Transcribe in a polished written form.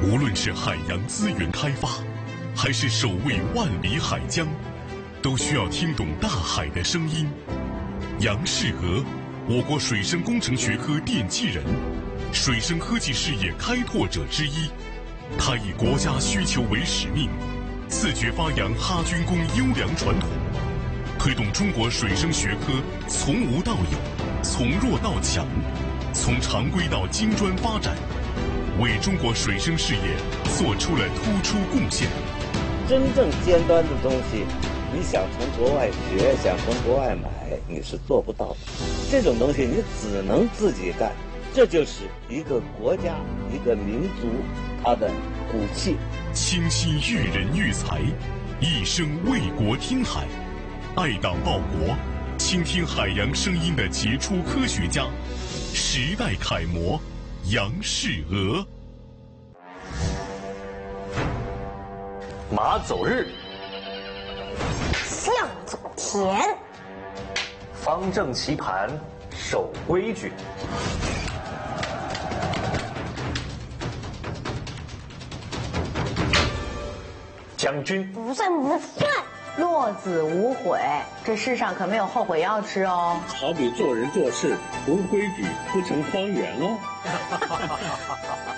无论是海洋资源开发，还是守卫万里海疆，都需要听懂大海的声音。杨世娥，我国水生工程学科奠基人，水生科技事业开拓者之一。他以国家需求为使命，自觉发扬哈军工优良传统，推动中国水生学科从无到有，从弱到强，从常规到精专发展，为中国水生事业做出了突出贡献。 真正尖端的东西，你想从国外学，想从国外买，你是做不到的。这种东西你只能自己干，这就是一个国家、一个民族它的骨气。 倾心育人育才，一生为国听海，爱党报国，倾听海洋声音的杰出科学家，时代楷模杨世娥。 马走日， 象走田， 方正棋盘，守规矩。将军不算不算。 落子无悔，这世上可没有后悔药吃哦。 好比做人做事不规矩，不成方圆哦。